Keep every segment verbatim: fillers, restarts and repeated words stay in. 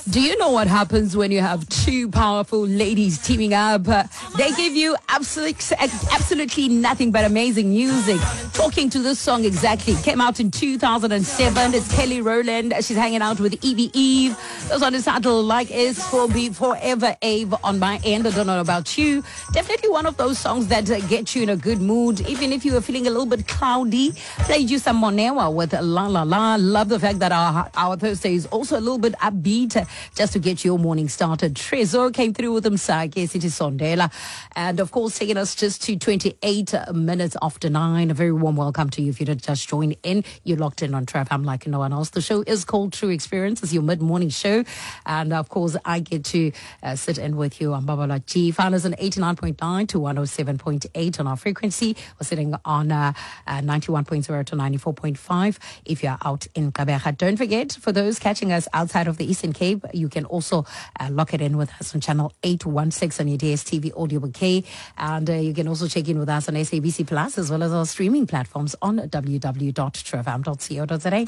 Do you know what happens when you have two powerful ladies teaming up? Uh, they give you absolute, absolutely nothing but amazing music. Talking to this song exactly. Came out in two thousand seven. It's Kelly Rowland. She's hanging out with Evie Eve. This one is titled Like S four B Forever Ave on my end. I don't know about you. Definitely one of those songs that uh, get you in a good mood. Even if you are feeling a little bit cloudy, played you some Monewa with La La La. Love the fact that our, our Thursday is also a little bit upbeat, uh, just to get your morning started. Trezor came through with Msake, City Sondela. And of course, taking us just to twenty-eight minutes after nine. A very warm welcome to you if you did just join in. You're locked in on Trap. I'm like no one else. The show is called True Experience. It's your mid-morning show. And of course, I get to uh, sit in with you on Babala G. Found us on eighty-nine point nine to one oh seven point eight on our frequency. We're sitting on uh, uh, ninety-one point zero to ninety-four point five if you're out in Kabeja. Don't forget, for those catching us outside of the Eastern Cape, you can also uh, lock it in with us on channel eight one six on your D S T V audio bouquet. And uh, you can also check in with us on S A B C Plus as well as our streaming platforms on w w w dot true f m dot co dot z a.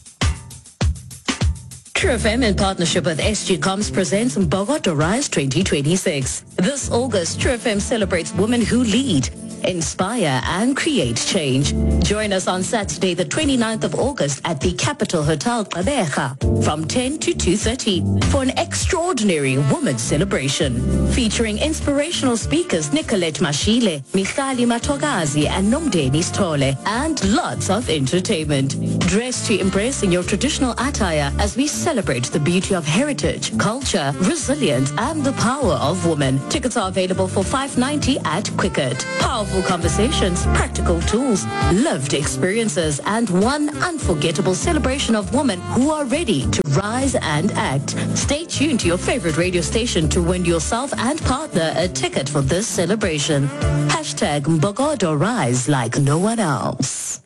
True F M in partnership with S G Coms presents Bogota Rise twenty twenty-six. This August, True F M celebrates women who lead, inspire and create change. Join us on Saturday the twenty-ninth of August at the Capital Hotel Kabeja from ten to two thirty for an extraordinary women's celebration featuring inspirational speakers Nicolette Mashile, Michali Matogazi and Nomdeni Stole, and lots of entertainment. Dress to impress in your traditional attire as we celebrate the beauty of heritage, culture, resilience and the power of women. Tickets are available for five ninety at Quicket. Powerful conversations, practical tools, lived experiences, and one unforgettable celebration of women who are ready to rise and act. Stay tuned to your favorite radio station to win yourself and partner a ticket for this celebration. Hashtag Mbogodo Rise like no one else.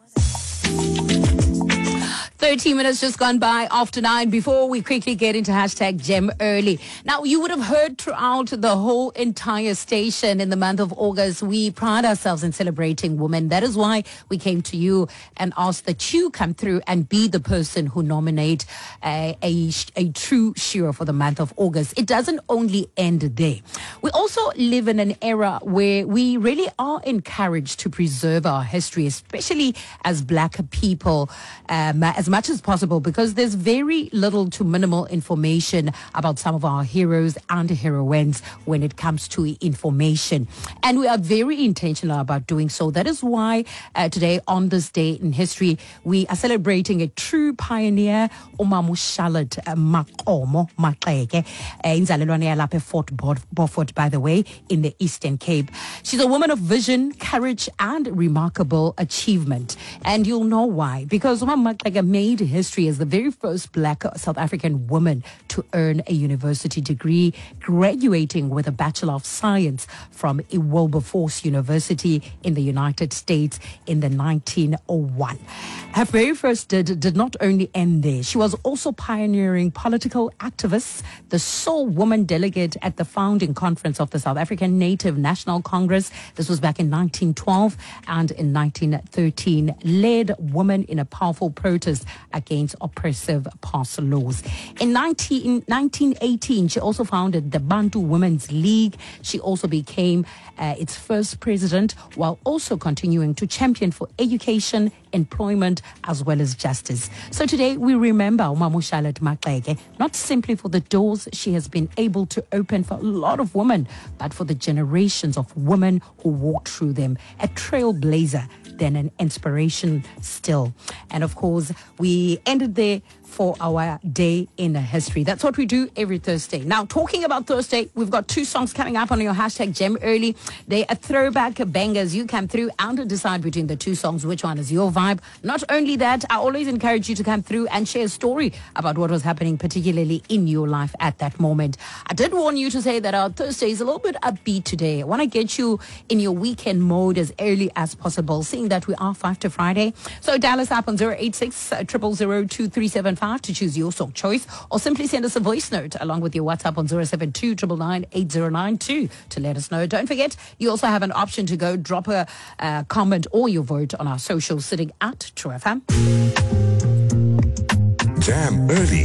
thirty minutes just gone by after nine before we quickly get into hashtag Gem Early. Now, you would have heard throughout the whole entire station in the month of August, we pride ourselves in celebrating women. That is why we came to you and asked that you come through and be the person who nominate a, a, a true shiro for the month of August. It doesn't only end there. We also live in an era where we really are encouraged to preserve our history, especially as black people, um, as much as possible, because there's very little to minimal information about some of our heroes and heroines when it comes to information. And we are very intentional about doing so. That is why uh, today, on this day in history, we are celebrating a true pioneer, Umamu Charlotte Makomo Maxeke, inzalelwane yalapha Fort Beaufort, by the way, in the Eastern Cape. She's a woman of vision, courage, and remarkable achievement. And you'll know why. Because Umamu Maxeke made history as the very first black South African woman to earn a university degree, graduating with a Bachelor of Science from Wilberforce University in the United States in the nineteen oh one. Her very first did, did not only end there. She was also pioneering political activists, the sole woman delegate at the founding conference of the South African Native National Congress. This was back in nineteen twelve, and in nineteen thirteen led women in a powerful protest against oppressive past laws. In nineteen, nineteen eighteen, she also founded the Bantu Women's League. She also became uh, its first president, while also continuing to champion for education, employment, as well as justice. So today we remember Umamu Charlotte Maxeke, not simply for the doors she has been able to open for a lot of women, but for the generations of women who walked through them. A trailblazer, then an inspiration still. And of course, we ended there for our day in history. That's what we do every Thursday. Now, talking about Thursday, we've got two songs coming up on your hashtag Gem Early. They are throwback bangers. You come through and decide between the two songs which one is your vibe. Not only that, I always encourage you to come through and share a story about what was happening, particularly in your life at that moment. I did warn you to say that our Thursday is a little bit upbeat today. I want to get you in your weekend mode as early as possible, seeing that we are five to Friday. So dial us up on zero eight six, zero zero zero, two three seven five to choose your song choice, or simply send us a voice note along with your WhatsApp on zero seven two, nine nine nine, eight zero nine two to let us know. Don't forget, you also have an option to go drop a uh, comment or your vote on our socials sitting at True F M. Jam Early. Jam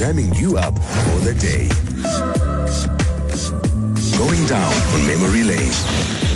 jamming you up for the day. Going down on memory lane.